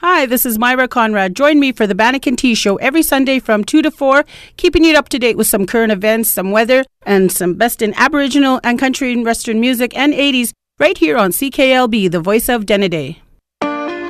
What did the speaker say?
Hi, this is Myra Conrad. Join me for the Bannack & T Show every Sunday from 2 to 4, keeping you up to date with some current events, some weather, and some best in Aboriginal and country and Western music and 80s right here on CKLB, the voice of Denneday.